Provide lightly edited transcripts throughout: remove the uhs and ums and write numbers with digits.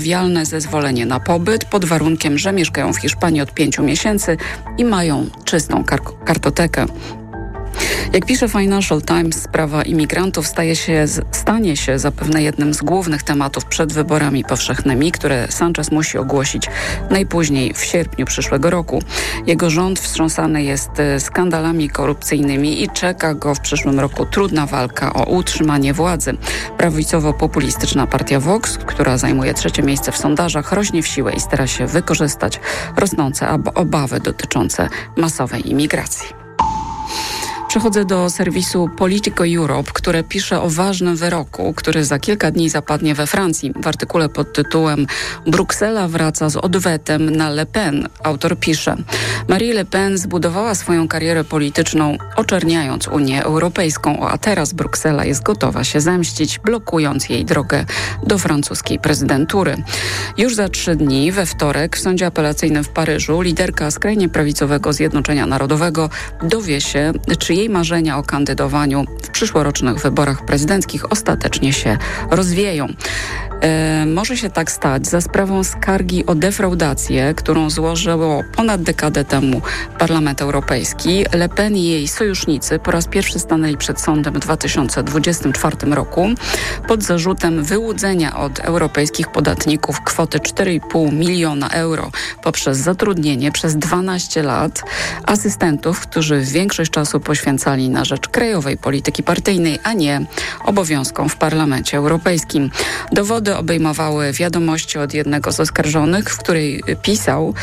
wialne zezwolenie na pobyt pod warunkiem, że mieszkają w Hiszpanii od 5 miesięcy i mają czystą kartotekę. Jak pisze Financial Times, sprawa imigrantów stanie się zapewne jednym z głównych tematów przed wyborami powszechnymi, które Sanchez musi ogłosić najpóźniej w sierpniu przyszłego roku. Jego rząd wstrząsany jest skandalami korupcyjnymi i czeka go w przyszłym roku trudna walka o utrzymanie władzy. Prawicowo-populistyczna partia Vox, która zajmuje 3. miejsce w sondażach, rośnie w siłę i stara się wykorzystać rosnące obawy dotyczące masowej imigracji. Przechodzę do serwisu Politico Europe, które pisze o ważnym wyroku, który za kilka dni zapadnie we Francji. W artykule pod tytułem Bruksela wraca z odwetem na Le Pen. Autor pisze: Marine Le Pen zbudowała swoją karierę polityczną, oczerniając Unię Europejską, a teraz Bruksela jest gotowa się zemścić, blokując jej drogę do francuskiej prezydentury. Już za 3 dni, we wtorek, w sądzie apelacyjnym w Paryżu, liderka skrajnie prawicowego Zjednoczenia Narodowego dowie się, czy jej marzenia o kandydowaniu w przyszłorocznych wyborach prezydenckich ostatecznie się rozwieją. Może się tak stać za sprawą skargi o defraudację, którą złożyło ponad dekadę temu Parlament Europejski. Le Pen i jej sojusznicy po raz pierwszy stanęli przed sądem w 2024 roku pod zarzutem wyłudzenia od europejskich podatników kwoty 4,5 miliona euro poprzez zatrudnienie przez 12 lat asystentów, którzy większość czasu poświęcali na rzecz krajowej polityki partyjnej, a nie obowiązkom w Parlamencie Europejskim. Dowody obejmowały wiadomości od jednego z oskarżonych, w której pisał,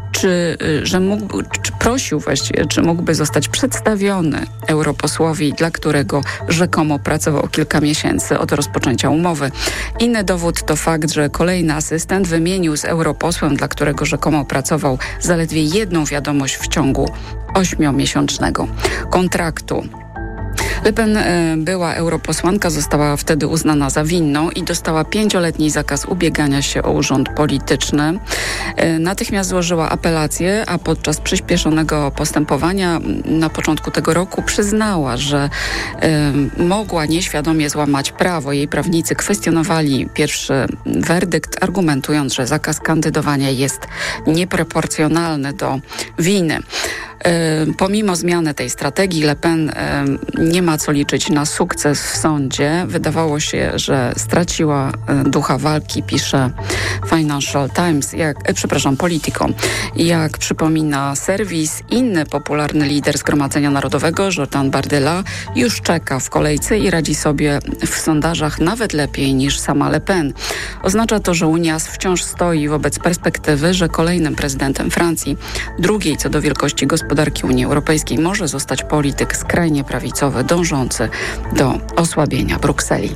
prosił właściwie, czy mógłby zostać przedstawiony europosłowi, dla którego rzekomo pracował kilka miesięcy od rozpoczęcia umowy. Inny dowód to fakt, że kolejny asystent wymienił z europosłem, dla którego rzekomo pracował, zaledwie jedną wiadomość w ciągu 8-miesięcznego kontraktu. Le Pen, była europosłanka, została wtedy uznana za winną i dostała 5-letni zakaz ubiegania się o urząd polityczny. Natychmiast złożyła apelację, a podczas przyspieszonego postępowania na początku tego roku przyznała, że mogła nieświadomie złamać prawo. Jej prawnicy kwestionowali pierwszy werdykt, argumentując, że zakaz kandydowania jest nieproporcjonalny do winy. Pomimo zmiany tej strategii, Le Pen nie ma co liczyć na sukces w sądzie. Wydawało się, że straciła ducha walki, pisze Financial Times, Politico. Jak przypomina serwis, inny popularny lider Zgromadzenia Narodowego, Jordan Bardella, już czeka w kolejce i radzi sobie w sondażach nawet lepiej niż sama Le Pen. Oznacza to, że Unia wciąż stoi wobec perspektywy, że kolejnym prezydentem Francji, drugiej co do wielkości gospodarki Unii Europejskiej, może zostać polityk skrajnie prawicowy, dążący do osłabienia Brukseli.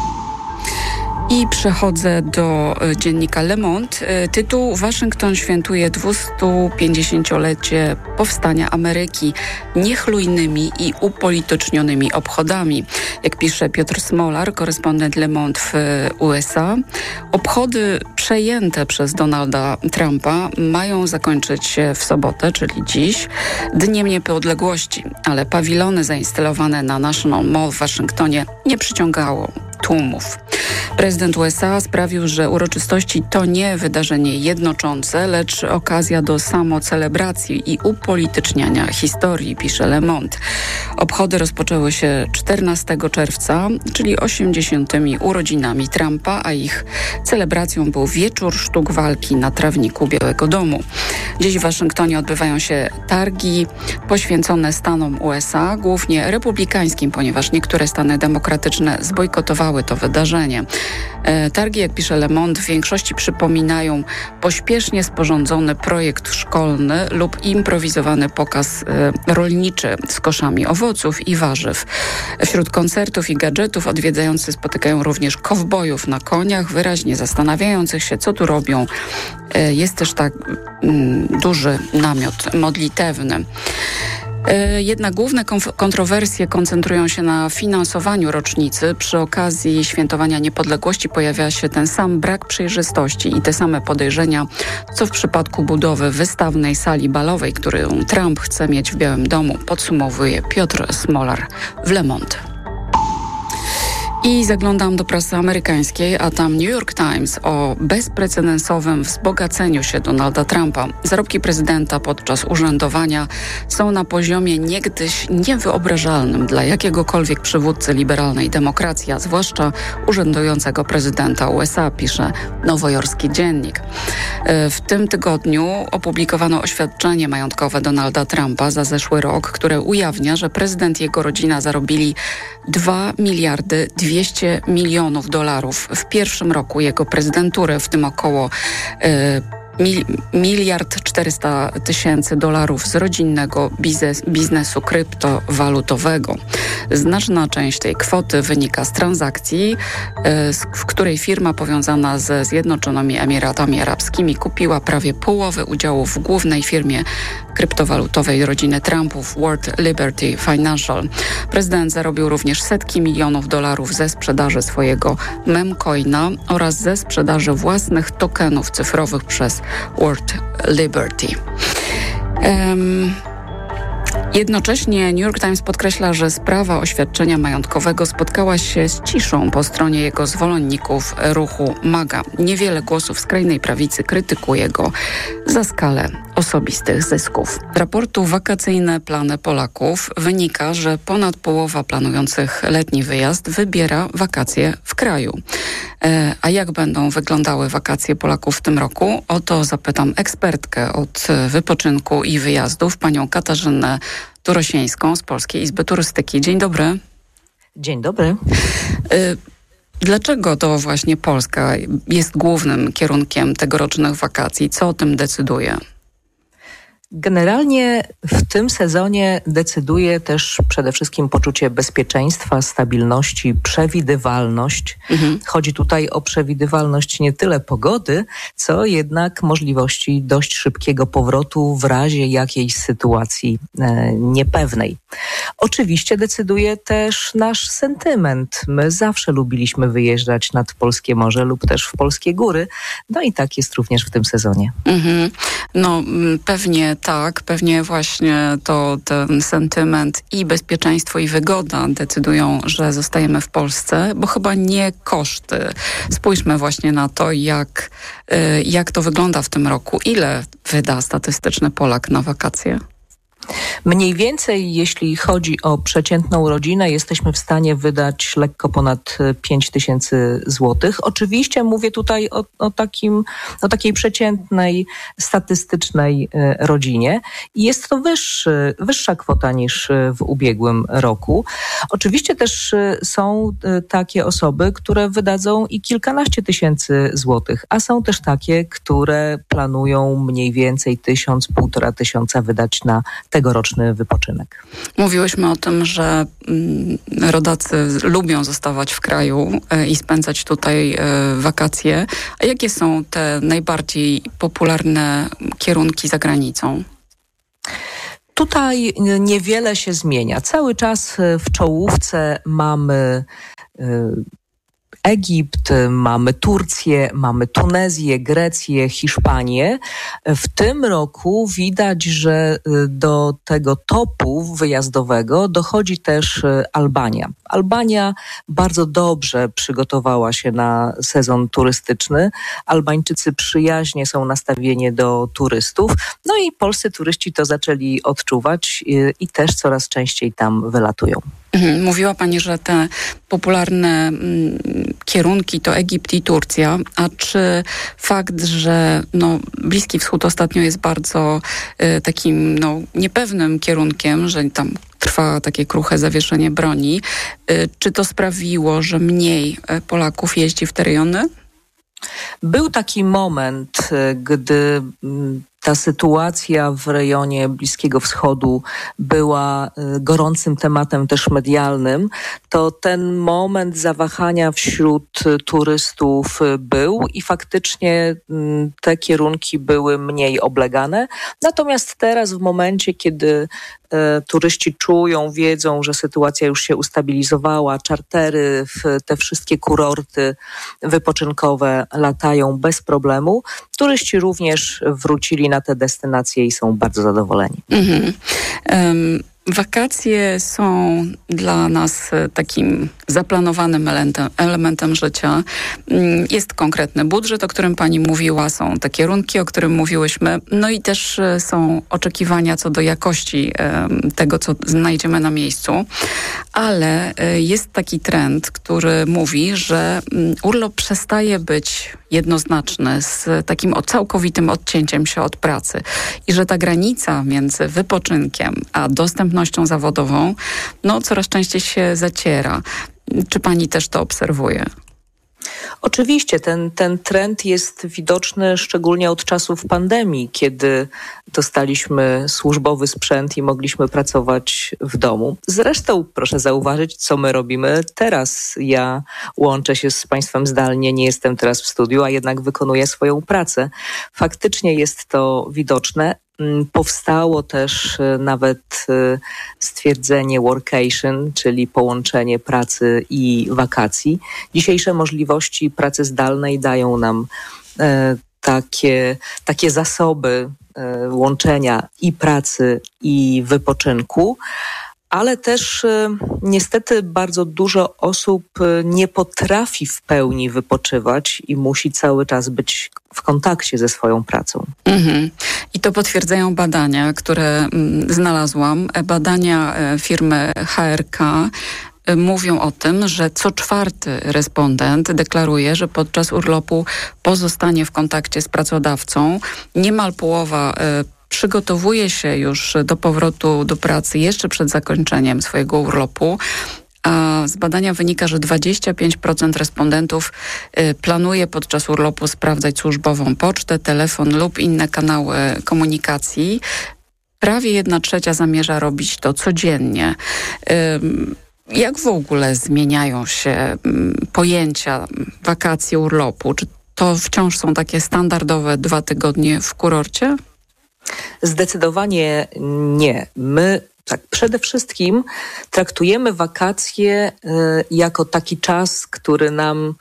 I przechodzę do dziennika Le Monde. Tytuł: Waszyngton świętuje 250-lecie powstania Ameryki niechlujnymi i upolitycznionymi obchodami. Jak pisze Piotr Smolar, korespondent Le Monde w USA, obchody przejęte przez Donalda Trumpa mają zakończyć się w sobotę, czyli dziś, Dniem Niepodległości, ale pawilony zainstalowane na National Mall w Waszyngtonie nie przyciągało tłumów. Prezydent USA sprawił, że uroczystości to nie wydarzenie jednoczące, lecz okazja do samocelebracji i upolityczniania historii, pisze Le Monde. Obchody rozpoczęły się 14 czerwca, czyli 80. urodzinami Trumpa, a ich celebracją był wieczór sztuk walki na trawniku Białego Domu. Dziś w Waszyngtonie odbywają się targi poświęcone stanom USA, głównie republikańskim, ponieważ niektóre stany demokratyczne zbojkotowały to wydarzenie. Targi, jak pisze Le Monde, w większości przypominają pośpiesznie sporządzony projekt szkolny lub improwizowany pokaz rolniczy z koszami owoców i warzyw. Wśród koncertów i gadżetów odwiedzający spotykają również kowbojów na koniach, wyraźnie zastanawiających się, co tu robią. Jest też tak duży namiot modlitewny. Jednak główne kontrowersje koncentrują się na finansowaniu rocznicy. Przy okazji świętowania niepodległości pojawia się ten sam brak przejrzystości i te same podejrzenia, co w przypadku budowy wystawnej sali balowej, którą Trump chce mieć w Białym Domu, podsumowuje Piotr Smolar w Le Monde. I zaglądam do prasy amerykańskiej, a tam New York Times o bezprecedensowym wzbogaceniu się Donalda Trumpa. Zarobki prezydenta podczas urzędowania są na poziomie niegdyś niewyobrażalnym dla jakiegokolwiek przywódcy liberalnej demokracji, a zwłaszcza urzędującego prezydenta USA, pisze nowojorski dziennik. W tym tygodniu opublikowano oświadczenie majątkowe Donalda Trumpa za zeszły rok, które ujawnia, że prezydent i jego rodzina zarobili 2 miliardy 200 milionów dolarów w pierwszym roku jego prezydentury, w tym około 1,4 miliarda z rodzinnego biznesu kryptowalutowego. Znaczna część tej kwoty wynika z transakcji, w której firma powiązana ze Zjednoczonymi Emiratami Arabskimi kupiła prawie połowę udziałów w głównej firmie kryptowalutowej rodziny Trumpów, World Liberty Financial. Prezydent zarobił również setki milionów dolarów ze sprzedaży swojego memcoina oraz ze sprzedaży własnych tokenów cyfrowych przez World Liberty. Jednocześnie New York Times podkreśla, że sprawa oświadczenia majątkowego spotkała się z ciszą po stronie jego zwolenników ruchu MAGA. Niewiele głosów skrajnej prawicy krytykuje go za skalę osobistych zysków. Z raportu Wakacyjne plany Polaków wynika, że ponad połowa planujących letni wyjazd wybiera wakacje w kraju. A jak będą wyglądały wakacje Polaków w tym roku? O to zapytam ekspertkę od wypoczynku i wyjazdów, panią Katarzynę Turosińską z Polskiej Izby Turystyki. Dzień dobry. Dzień dobry. Dlaczego to właśnie Polska jest głównym kierunkiem tegorocznych wakacji? Co o tym decyduje? Generalnie w tym sezonie decyduje też przede wszystkim poczucie bezpieczeństwa, stabilności, przewidywalność. Chodzi tutaj o przewidywalność nie tyle pogody, co jednak możliwości dość szybkiego powrotu w razie jakiejś sytuacji niepewnej. Oczywiście decyduje też nasz sentyment. My zawsze lubiliśmy wyjeżdżać nad polskie morze lub też w polskie góry. No i tak jest również w tym sezonie. No pewnie tak, pewnie właśnie to ten sentyment i bezpieczeństwo i wygoda decydują, że zostajemy w Polsce, bo chyba nie koszty. Spójrzmy właśnie na to, jak to wygląda w tym roku. Ile wyda statystyczny Polak na wakacje? Mniej więcej, jeśli chodzi o przeciętną rodzinę, jesteśmy w stanie wydać lekko ponad 5000 złotych. Oczywiście mówię tutaj o takiej przeciętnej, statystycznej rodzinie. I jest to wyższa kwota niż w ubiegłym roku. Oczywiście też są takie osoby, które wydadzą i kilkanaście tysięcy złotych, a są też takie, które planują mniej więcej 1000–1,5 tysiąca wydać na tegoroczny wypoczynek. Mówiłyśmy o tym, że rodacy lubią zostawać w kraju i spędzać tutaj wakacje. A jakie są te najbardziej popularne kierunki za granicą? Tutaj niewiele się zmienia. Cały czas w czołówce mamy Egipt, mamy Turcję, mamy Tunezję, Grecję, Hiszpanię. W tym roku widać, że do tego topu wyjazdowego dochodzi też Albania. Albania bardzo dobrze przygotowała się na sezon turystyczny. Albańczycy przyjaźnie są nastawieni do turystów. No i polscy turyści to zaczęli odczuwać i też coraz częściej tam wylatują. Mówiła pani, że te popularne kierunki to Egipt i Turcja, a czy fakt, że Bliski Wschód ostatnio jest bardzo takim niepewnym kierunkiem, że tam trwa takie kruche zawieszenie broni, czy to sprawiło, że mniej Polaków jeździ w te rejony? Był taki moment, gdy ta sytuacja w rejonie Bliskiego Wschodu była gorącym tematem też medialnym, to ten moment zawahania wśród turystów był i faktycznie te kierunki były mniej oblegane. Natomiast teraz w momencie, kiedy turyści czują, wiedzą, że sytuacja już się ustabilizowała, czartery w te wszystkie kurorty wypoczynkowe latają bez problemu, turyści również wrócili na te destynacje i są bardzo zadowoleni. Wakacje są dla nas takim zaplanowanym elementem życia. Jest konkretny budżet, o którym pani mówiła, są te kierunki, o którym mówiłyśmy, no i też są oczekiwania co do jakości tego, co znajdziemy na miejscu. Ale jest taki trend, który mówi, że urlop przestaje być jednoznaczny z takim całkowitym odcięciem się od pracy i że ta granica między wypoczynkiem a dostępnością zawodową coraz częściej się zaciera. Czy pani też to obserwuje? Oczywiście ten trend jest widoczny szczególnie od czasów pandemii, kiedy dostaliśmy służbowy sprzęt i mogliśmy pracować w domu. Zresztą proszę zauważyć, co my robimy teraz. Ja łączę się z państwem zdalnie, nie jestem teraz w studiu, a jednak wykonuję swoją pracę. Faktycznie jest to widoczne. Powstało też nawet stwierdzenie workation, czyli połączenie pracy i wakacji. Dzisiejsze możliwości pracy zdalnej dają nam takie zasoby łączenia i pracy, i wypoczynku. Ale też niestety bardzo dużo osób nie potrafi w pełni wypoczywać i musi cały czas być w kontakcie ze swoją pracą. I to potwierdzają badania, które znalazłam. Badania firmy HRK mówią o tym, że co czwarty respondent deklaruje, że podczas urlopu pozostanie w kontakcie z pracodawcą. Niemal połowa przygotowuje się już do powrotu do pracy jeszcze przed zakończeniem swojego urlopu. A z badania wynika, że 25% respondentów planuje podczas urlopu sprawdzać służbową pocztę, telefon lub inne kanały komunikacji. Prawie 1/3 zamierza robić to codziennie. Jak w ogóle zmieniają się pojęcia wakacji, urlopu? Czy to wciąż są takie standardowe 2 tygodnie w kurorcie? Zdecydowanie nie. My przede wszystkim traktujemy wakacje jako taki czas, który nam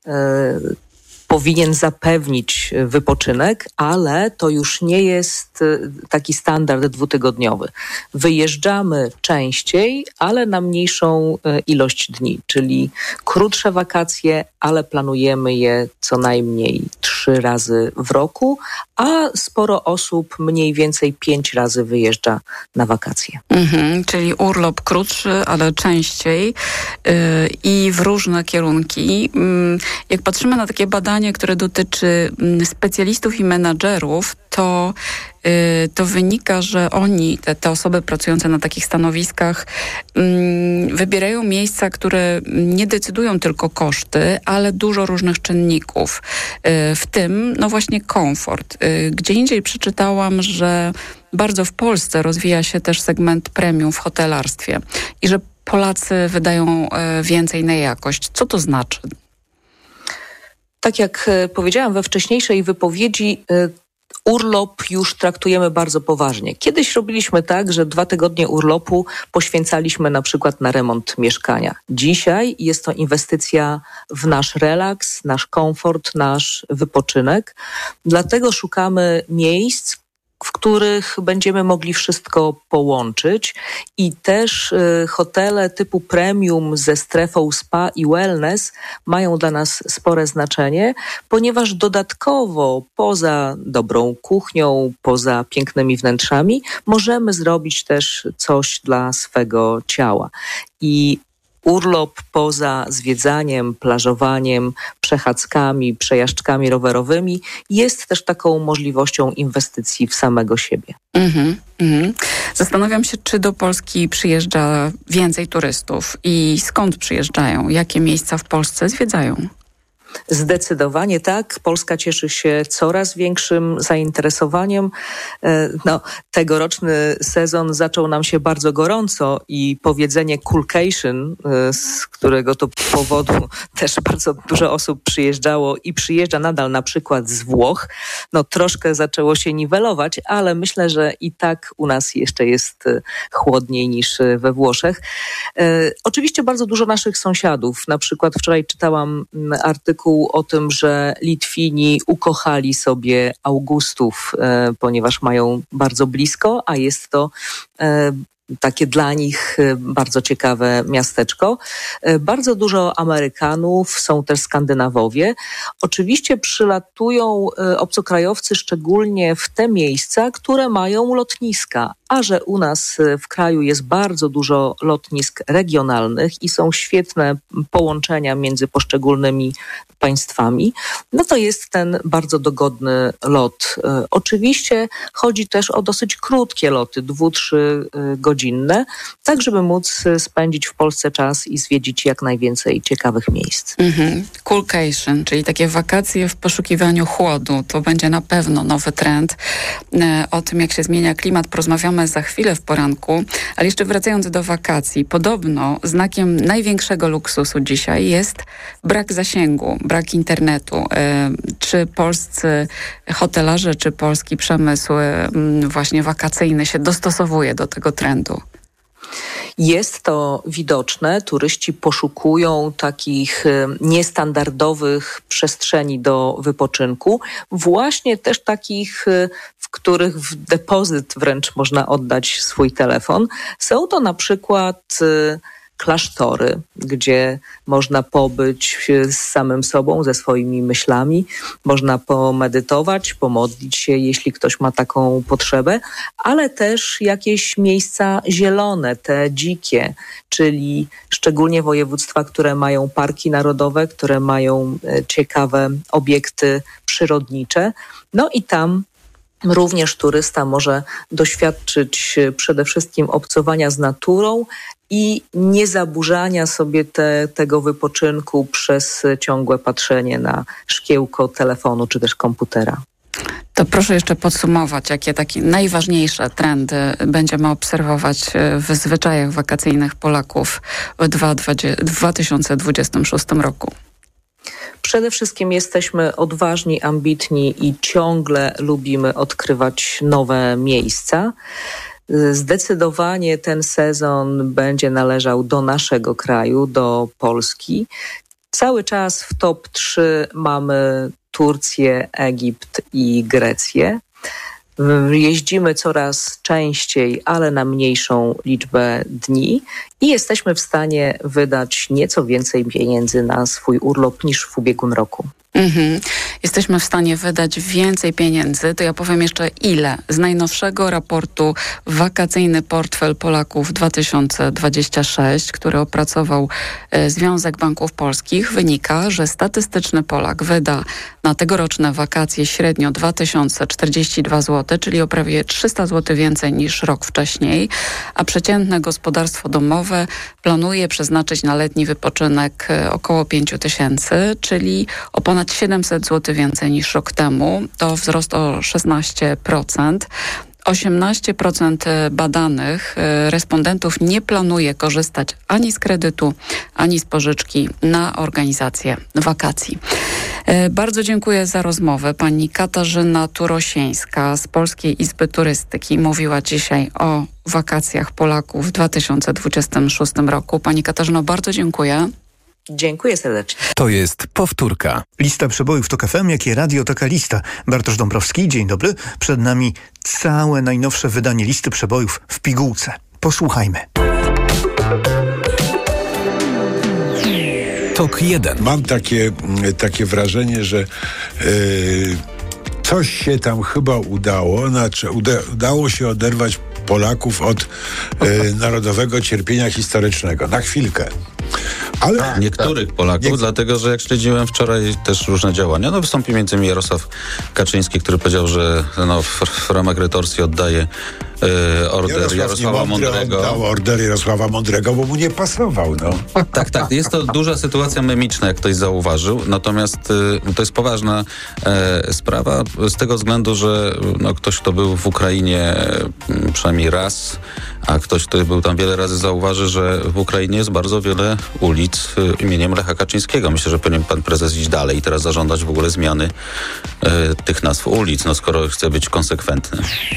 powinien zapewnić wypoczynek, ale to już nie jest taki standard 2-tygodniowy. Wyjeżdżamy częściej, ale na mniejszą ilość dni, czyli krótsze wakacje, ale planujemy je co najmniej 3 razy w roku, a sporo osób mniej więcej 5 razy wyjeżdża na wakacje. Czyli urlop krótszy, ale częściej i w różne kierunki. Jak patrzymy na takie badanie, które dotyczy specjalistów i menadżerów, to wynika, że oni, te osoby pracujące na takich stanowiskach, wybierają miejsca, które nie decydują tylko koszty, ale dużo różnych czynników. W tym, właśnie komfort. Gdzie indziej przeczytałam, że bardzo w Polsce rozwija się też segment premium w hotelarstwie i że Polacy wydają więcej na jakość. Co to znaczy? Tak jak powiedziałam we wcześniejszej wypowiedzi, urlop już traktujemy bardzo poważnie. Kiedyś robiliśmy tak, że 2 tygodnie urlopu poświęcaliśmy na przykład na remont mieszkania. Dzisiaj jest to inwestycja w nasz relaks, nasz komfort, nasz wypoczynek. Dlatego szukamy miejsc, w których będziemy mogli wszystko połączyć i też hotele typu premium ze strefą spa i wellness mają dla nas spore znaczenie, ponieważ dodatkowo poza dobrą kuchnią, poza pięknymi wnętrzami możemy zrobić też coś dla swego ciała. I urlop poza zwiedzaniem, plażowaniem, przechadzkami, przejażdżkami rowerowymi jest też taką możliwością inwestycji w samego siebie. Zastanawiam się, czy do Polski przyjeżdża więcej turystów i skąd przyjeżdżają? Jakie miejsca w Polsce zwiedzają? Zdecydowanie tak. Polska cieszy się coraz większym zainteresowaniem. Tegoroczny sezon zaczął nam się bardzo gorąco i powiedzenie coolcation, z którego to powodu też bardzo dużo osób przyjeżdżało i przyjeżdża nadal na przykład z Włoch, troszkę zaczęło się niwelować, ale myślę, że i tak u nas jeszcze jest chłodniej niż we Włoszech. Oczywiście bardzo dużo naszych sąsiadów. Na przykład wczoraj czytałam artykuł o tym, że Litwini ukochali sobie Augustów, ponieważ mają bardzo blisko, a jest to takie dla nich bardzo ciekawe miasteczko. Bardzo dużo Amerykanów, są też Skandynawowie. Oczywiście przylatują obcokrajowcy szczególnie w te miejsca, które mają lotniska. A że u nas w kraju jest bardzo dużo lotnisk regionalnych i są świetne połączenia między poszczególnymi państwami, no to jest ten bardzo dogodny lot. Oczywiście chodzi też o dosyć krótkie loty, 2-3 godzinne, tak żeby móc spędzić w Polsce czas i zwiedzić jak najwięcej ciekawych miejsc. Coolcation, czyli takie wakacje w poszukiwaniu chłodu. To będzie na pewno nowy trend. O tym, jak się zmienia klimat, porozmawiamy za chwilę w poranku, ale jeszcze wracając do wakacji, podobno znakiem największego luksusu dzisiaj jest brak zasięgu, brak internetu. Czy polscy hotelarze, czy polski przemysł właśnie wakacyjny się dostosowuje do tego trendu? Jest to widoczne. Turyści poszukują takich niestandardowych przestrzeni do wypoczynku. Właśnie też takich, w których w depozyt wręcz można oddać swój telefon. Są to na przykład klasztory, gdzie można pobyć z samym sobą, ze swoimi myślami, można pomedytować, pomodlić się, jeśli ktoś ma taką potrzebę, ale też jakieś miejsca zielone, te dzikie, czyli szczególnie województwa, które mają parki narodowe, które mają ciekawe obiekty przyrodnicze. No i tam również turysta może doświadczyć przede wszystkim obcowania z naturą i niezaburzania sobie tego wypoczynku przez ciągłe patrzenie na szkiełko telefonu czy też komputera. To proszę jeszcze podsumować, jakie takie najważniejsze trendy będziemy obserwować w zwyczajach wakacyjnych Polaków w 2026 roku. Przede wszystkim jesteśmy odważni, ambitni i ciągle lubimy odkrywać nowe miejsca. Zdecydowanie ten sezon będzie należał do naszego kraju, do Polski. Cały czas w top 3 mamy Turcję, Egipt i Grecję. Jeździmy coraz częściej, ale na mniejszą liczbę dni i jesteśmy w stanie wydać nieco więcej pieniędzy na swój urlop niż w ubiegłym roku. Jesteśmy w stanie wydać więcej pieniędzy, to ja powiem jeszcze ile. Z najnowszego raportu Wakacyjny Portfel Polaków 2026, który opracował Związek Banków Polskich, wynika, że statystyczny Polak wyda na tegoroczne wakacje średnio 2042 zł, czyli o prawie 300 zł więcej niż rok wcześniej, a przeciętne gospodarstwo domowe planuje przeznaczyć na letni wypoczynek około 5 000, czyli o ponad 700 zł więcej niż rok temu. To wzrost o 16%. 18% badanych respondentów nie planuje korzystać ani z kredytu, ani z pożyczki na organizację wakacji. Bardzo dziękuję za rozmowę. Pani Katarzyna Turosieńska z Polskiej Izby Turystyki mówiła dzisiaj o wakacjach Polaków w 2026 roku. Pani Katarzyno, bardzo dziękuję. Dziękuję serdecznie. To jest powtórka. Lista przebojów TOK FM, jak i Radio TOK Lista. Bartosz Dąbrowski, dzień dobry. Przed nami całe najnowsze wydanie listy przebojów w pigułce. Posłuchajmy. TOK 1. Mam takie wrażenie, że coś się tam chyba udało. Znaczy, udało się oderwać Polaków od narodowego cierpienia historycznego. Na chwilkę. Ale niektórych Polaków, dlatego że jak śledziłem wczoraj też różne działania, wystąpił między innymi Jarosław Kaczyński, który powiedział, że w ramach retorsji oddaje order Jarosława Mądrego. Oddał order Jarosława Mądrego, bo mu nie pasował. Tak. Jest to duża sytuacja memiczna, jak ktoś zauważył. Natomiast to jest poważna sprawa z tego względu, że ktoś, kto był w Ukrainie przynajmniej raz, a ktoś, kto był tam wiele razy, zauważy, że w Ukrainie jest bardzo wiele ulic imieniem Lecha Kaczyńskiego. Myślę, że powinien pan prezes iść dalej i teraz zażądać w ogóle zmiany tych nazw ulic, skoro chce być konsekwentny.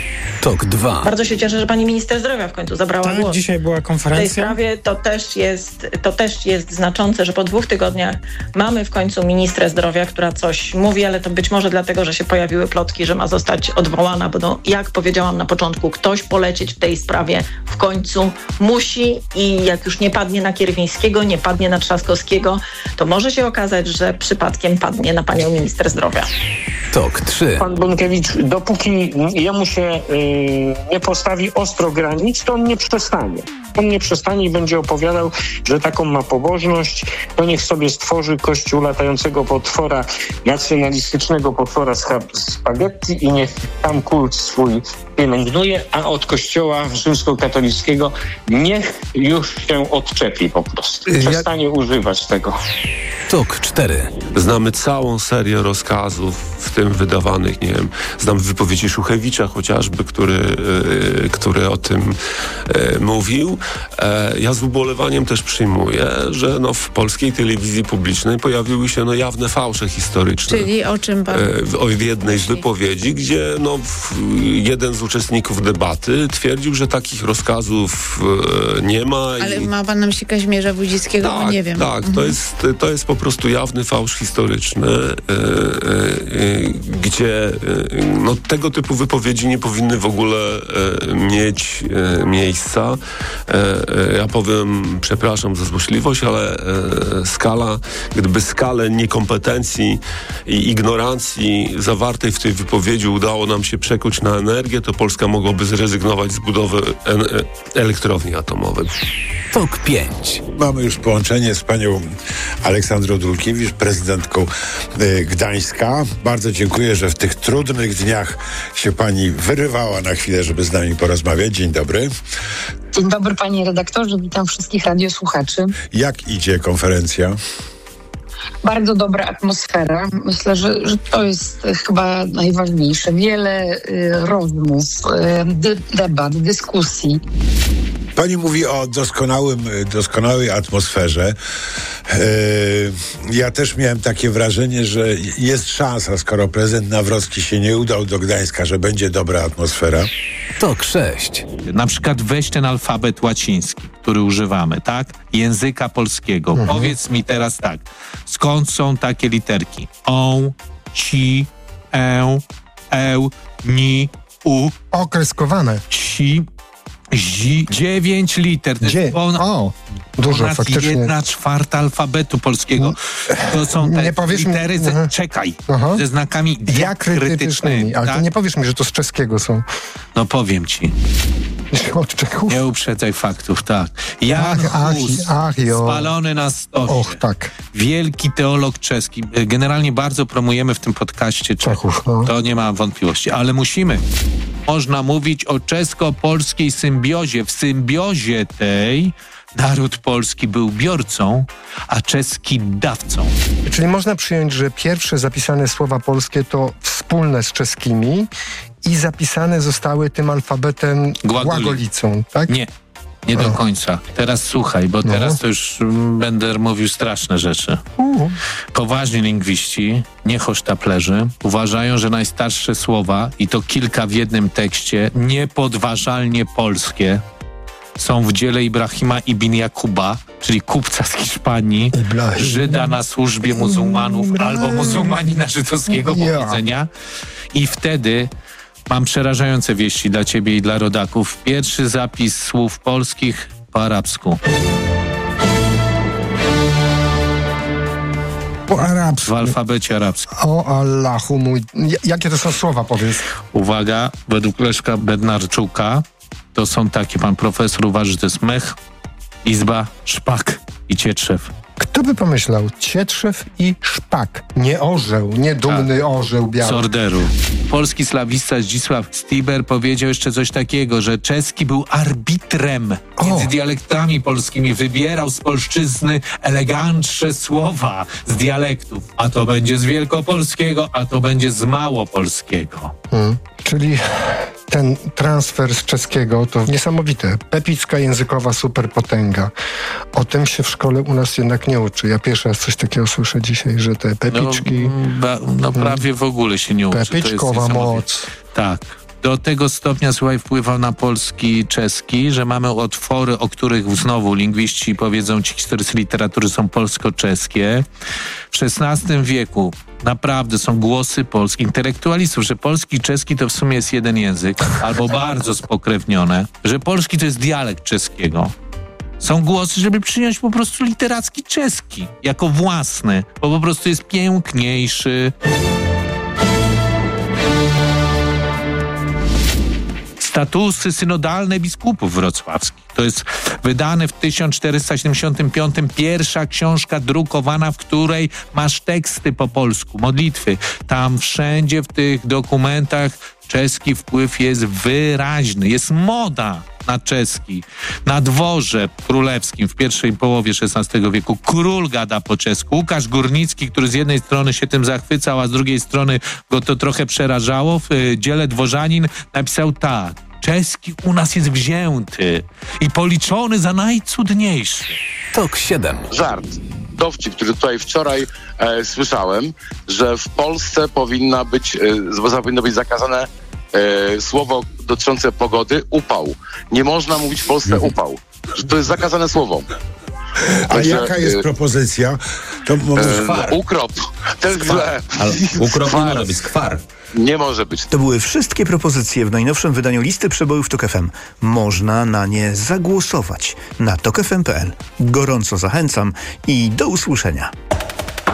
TOK 2. Bardzo się cieszę, że pani minister zdrowia w końcu zabrała głos. Dzisiaj była W tej konferencja. sprawie to też jest znaczące, że po 2 tygodniach mamy w końcu ministrę zdrowia, która coś mówi, ale to być może dlatego, że się pojawiły plotki, że ma zostać odwołana, bo no, jak powiedziałam na początku, ktoś polecieć w tej sprawie w końcu musi i jak już nie padnie na Kierwińskiego, nie padnie na Trzaskowskiego, to może się okazać, że przypadkiem padnie na panią minister zdrowia. TOK 3. Pan Bąkiewicz, dopóki jemu się nie postawi ostro granic, to on nie przestanie. On nie przestanie i będzie opowiadał, że taką ma pobożność, to niech sobie stworzy kościół latającego potwora, nacjonalistycznego potwora z spaghetti i niech tam kult swój pielęgnuje, a od kościoła rzymskokatolickiego niech już się odczepi po prostu. Przestanie używać tego. TOK 4. Znamy całą serię rozkazów, w tym wydawanych, nie wiem, znam wypowiedzi Szuchewicza chociażby, który o tym mówił. Ja z ubolewaniem też przyjmuję, że w polskiej telewizji publicznej pojawiły się jawne fałsze historyczne. Czyli o czym pan w jednej z wypowiedzi, gdzie jeden z uczestników debaty twierdził, że takich rozkazów nie ma. Ale ma pan na myśli Kazimierza Wójcickiego? Tak, nie wiem. Tak, to jest po prostu jawny fałsz historyczny, gdzie tego typu wypowiedzi nie powinny w ogóle mieć miejsca. Ja powiem, przepraszam za złośliwość, ale gdyby skalę niekompetencji i ignorancji zawartej w tej wypowiedzi udało nam się przekuć na energię, to Polska mogłaby zrezygnować z budowy elektrowni atomowej. TOK 5. Mamy już połączenie z panią Aleksandrą Dulkiewicz, prezydentką Gdańska. Bardzo dziękuję, że w tych trudnych dniach się pani wyrywała na chwilę, żeby z nami porozmawiać. Dzień dobry. Dzień dobry, panie redaktorze. Witam wszystkich radiosłuchaczy. Jak idzie konferencja? Bardzo dobra atmosfera. Myślę, że to jest chyba najważniejsze. Wiele rozmów, debat, dyskusji. Pani mówi o doskonałej atmosferze. Ja też miałem takie wrażenie, że jest szansa, skoro prezydent Nawrocki się nie udał do Gdańska, że będzie dobra atmosfera. TOK 6. Na przykład weź ten alfabet łaciński, który używamy, tak? Języka polskiego. Powiedz mi teraz tak, skąd są takie literki? O, ci, ni, u. Okreskowane. Si, zi, 9 liter. Dużo faktycznie. 1/4 alfabetu polskiego. To są te litery, czekaj, ze znakami diakrytycznymi. Ale to nie powiesz mi, że to z czeskiego są. No powiem ci. Od Czechów? Nie uprzedzaj faktów, tak. Jan Hus, spalony na stosie. Och, tak. Wielki teolog czeski. Generalnie bardzo promujemy w tym podcaście Czechów. To nie ma wątpliwości, ale musimy. Można mówić o czesko-polskiej symbiozie. W symbiozie tej naród polski był biorcą, a czeski dawcą. Czyli można przyjąć, że pierwsze zapisane słowa polskie to wspólne z czeskimi i zapisane zostały tym alfabetem głagolicą, tak? Nie do końca. Teraz słuchaj, bo teraz to już będę mówił straszne rzeczy. Poważni lingwiści, nie hosztaplerzy, uważają, że najstarsze słowa, i to kilka w jednym tekście, niepodważalnie polskie, są w dziele Ibrahima ibn Jakuba, czyli kupca z Hiszpanii, Żyda na służbie muzułmanów albo muzułmanina żydowskiego pochodzenia. I wtedy mam przerażające wieści dla ciebie i dla rodaków. Pierwszy zapis słów polskich po arabsku. Po arabsku. W alfabecie arabskim. O Allahu mój. Jakie to są słowa, powiedz? Uwaga, według Leszka Bednarczuka to są takie, pan profesor uważa, że to jest mech, izba, szpak i cietrzew. Kto by pomyślał? Cietrzew i szpak. Nie orzeł, nie dumny orzeł biały. Z orderu. Polski slawista Zdzisław Stiber powiedział jeszcze coś takiego, że czeski był arbitrem między dialektami polskimi. Wybierał z polszczyzny elegantsze słowa z dialektów. A to będzie z wielkopolskiego, a to będzie z małopolskiego. Czyli ten transfer z czeskiego to niesamowite. Epicka językowa superpotęga. O tym się w szkole u nas jednak nie uczy. Ja pierwszy raz coś takiego słyszę dzisiaj, że te pepiczki... No prawie w ogóle się nie uczy. Pepiczkowa moc. Tak. do tego stopnia, słuchaj, wpływał na polski czeski, że mamy otwory, o których znowu lingwiści powiedzą, ci historycy literatury są polsko-czeskie. W XVI wieku naprawdę są głosy polskich intelektualistów, że polski i czeski to w sumie jest jeden język, albo bardzo spokrewnione, że polski to jest dialekt czeskiego. Są głosy, żeby przyjąć po prostu literacki czeski jako własny, bo po prostu jest piękniejszy. Statusy synodalne biskupów wrocławskich. To jest wydane w 1475 pierwsza książka drukowana, w której masz teksty po polsku, modlitwy. Tam wszędzie w tych dokumentach czeski wpływ jest wyraźny. Jest moda na czeski. Na dworze królewskim w pierwszej połowie XVI wieku król gada po czesku. Łukasz Górnicki, który z jednej strony się tym zachwycał, a z drugiej strony go to trochę przerażało, w dziele Dworzanin napisał tak: czeski u nas jest wzięty i policzony za najcudniejszy. TOK 7. Żart. Dowcip, który tutaj wczoraj słyszałem, że w Polsce powinno być zakazane słowo dotyczące pogody upał. Nie można mówić w Polsce upał. Że to jest zakazane słowo. A jaka jest propozycja? To ukrop. To jest źle. Ale ukrop nie może być, skwar. Nie może być. To były wszystkie propozycje w najnowszym wydaniu listy przebojów TOK FM. Można na nie zagłosować na tokfm.pl. Gorąco zachęcam i do usłyszenia.